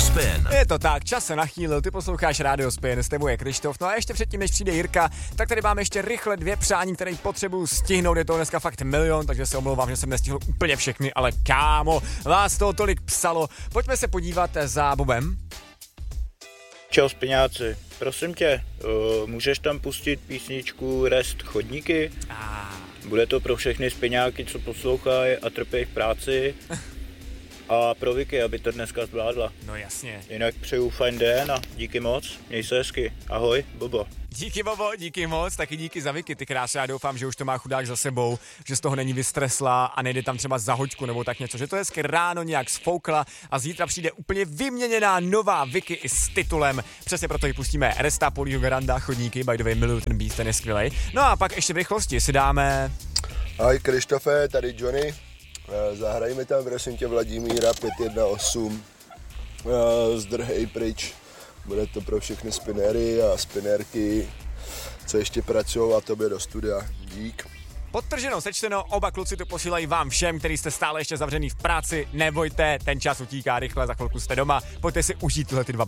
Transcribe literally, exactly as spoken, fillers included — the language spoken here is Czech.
Spin. Je to tak, čas se nachýlil, ty posloucháš Radio Spin, s tebou je Krištof. No a ještě předtím, než přijde Jirka, tak tady máme ještě rychle dvě přání, které potřebuju stihnout. Je to dneska fakt milion, takže se omlouvám, že jsem nestihl úplně všechny, ale kámo, vás toho tolik psalo. Pojďme se podívat za Bobem. Čau Spiňáci, prosím tě, uh, můžeš tam pustit písničku Rest chodníky? Ah. Bude to pro všechny Spiňáky, co poslouchají a trpějí v práci. A pro Vicky, aby to dneska zvládla. No jasně. Jinak přeju fajn den a díky moc, měj se hezky. Ahoj, Bobo. Díky Bobo, díky moc, taky díky za Vicky, ty krásy, já doufám, že už to má chudák za sebou, že z toho není vystresla a nejde tam třeba za hoďku nebo tak něco, že to hezky ráno nějak sfoukla a zítra přijde úplně vyměněná nová Vicky i s titulem. Přesně proto ji pustíme Resta Polího Garanda, chodníky, by the way, miluju ten beat, ten je skvělej. No a pak ještě v rychlosti si dáme... Ahoj Krištofe, tady Johnny. Zahrajme tam prosím tě Vladimíra pět jedna osm. Zdrhej pryč. Bude to pro všechny spinery a spinerky, co ještě pracují, a tobě do studia. Dík. Podtrženo, sečteno, oba kluci to posílají vám všem, kteří jste stále ještě zavřený v práci. Nebojte, ten čas utíká rychle, za chvilku jste doma. Pojďte si užít tyhle ty dva